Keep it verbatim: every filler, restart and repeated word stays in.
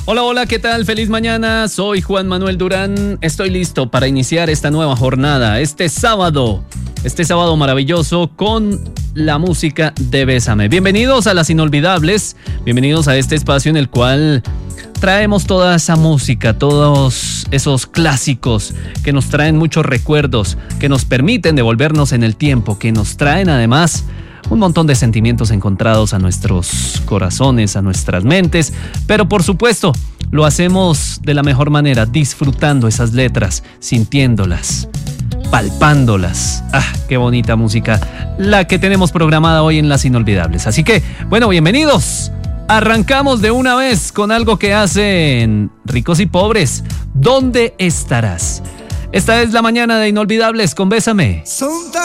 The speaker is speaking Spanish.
Hola, hola, ¿qué tal? Feliz mañana, soy Juan Manuel Durán, estoy listo para iniciar esta nueva jornada, este sábado, este sábado maravilloso con la música de Bésame. Bienvenidos a Las Inolvidables, bienvenidos a este espacio en el cual traemos toda esa música, todos esos clásicos que nos traen muchos recuerdos, que nos permiten devolvernos en el tiempo, que nos traen además un montón de sentimientos encontrados a nuestros corazones, a nuestras mentes, pero por supuesto lo hacemos de la mejor manera, disfrutando esas letras, sintiéndolas, palpándolas. ¡Ah, qué bonita música la que tenemos programada hoy en Las Inolvidables! Así que, bueno, bienvenidos. Arrancamos de una vez con algo que hacen Ricos y Pobres. ¿Dónde estarás? Esta es la mañana de Inolvidables con Bésame.